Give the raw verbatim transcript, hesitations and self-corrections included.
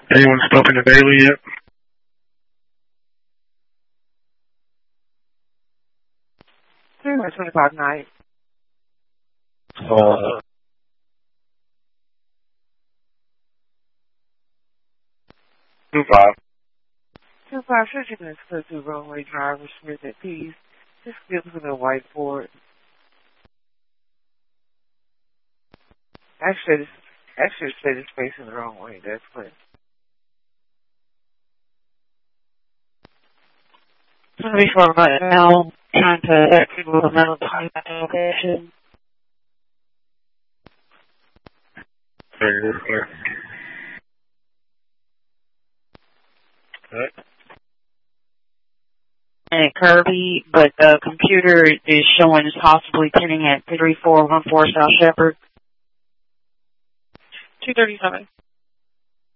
Anyone stopping the daily yet? Pretty much twenty-five night. Uh, two five. Two five, sure you can express to runway driver, Smith at Peace. Just give us a whiteboard. Actually, this, actually, say this facing the wrong way. That's good. It's going to be for right now, trying to exit with a mental time location. Very clear. Okay. And Kirby, but the computer is showing it's possibly pinning at three four one four South Shepherd. two thirty-seven.